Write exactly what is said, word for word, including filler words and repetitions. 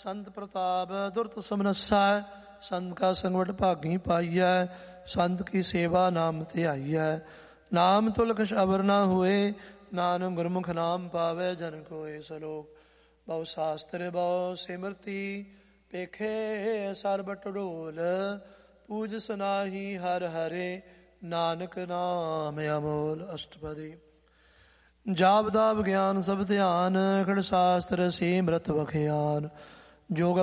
ਸੰਤ ਪ੍ਰਤਾਪ ਦੁਰਤ ਸਮਨਸੈ, ਸੰਤ ਕਾ ਸੰਗਵਟ ਭਾਗੀ ਪਾਈਐ, ਸੰਤ ਕੀ ਸੇਵਾ ਨਾਮ ਧਿਆਈਐ। ਨਾਮ ਤੁਲ ਕਛ ਅਵਰ ਨਾ ਹੋਏ, ਨਾਨਕ ਗੁਰਮੁਖ ਨਾਮ ਪਾਵੇ ਜਨ ਕੋਇ। ਸਲੋਕ ਬਹੁ ਸ਼ਾਸਤਰ ਬਹੁ ਸਿਮਰਤੀ, ਪੇਖੇ ਸਰਬਟ ਢੋਲ। ਪੂਜ ਸੁਨਾਹੀ ਹਰ ਹਰੇ, ਨਾਨਕ ਨਾਮ ਅਮੋਲ। ਅਸ਼ਟਪਦੀ। ਜਾਪਦਾ ਵਿਗਿਆਨ ਸਭ ਧਿਆਨ, ਖੜ ਸ਼ਾਸਤਰ ਸਿਮਰਤ ਵਖਿਆਨ। ਜੋਗ